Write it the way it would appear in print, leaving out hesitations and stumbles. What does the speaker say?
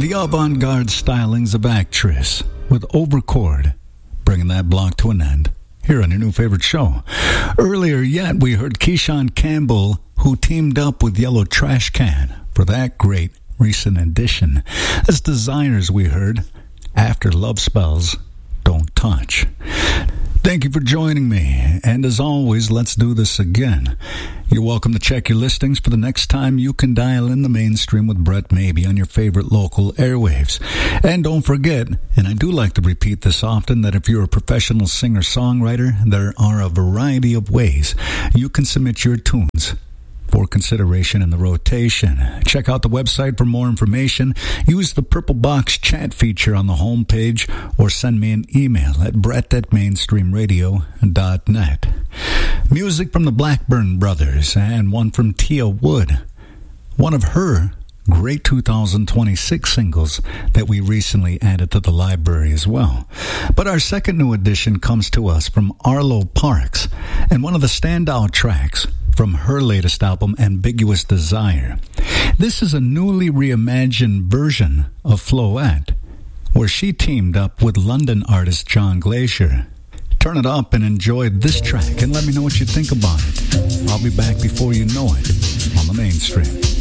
The avant-garde stylings of Actress with Overcord, bringing that block to an end here on your new favorite show. Earlier yet, we heard Keyshawn Campbell, who teamed up with Yellow Trash Can for that great recent edition. As Designers, we heard After Love Spells, Don't Touch. Thank you for joining me, and as always, let's do this again. You're welcome to check your listings for the next time you can dial in the mainstream with Brett Maybe on your favorite local airwaves. And don't forget, and I do like to repeat this often, that if you're a professional singer-songwriter, there are a variety of ways you can submit your tunes for consideration in the rotation. Check out the website for more information. Use the Purple Box chat feature on the homepage or send me an email at brett@mainstreamradio.net. Music from the Blackburn Brothers and one from Tia Wood. One of her great 2026 singles that we recently added to the library as well. But our second new addition comes to us from Arlo Parks and one of the standout tracks from her latest album, Ambiguous Desire. This is a newly reimagined version of Floette, where she teamed up with London artist John Glacier. Turn it up and enjoy this track, and let me know what you think about it. I'll be back before you know it on the mainstream.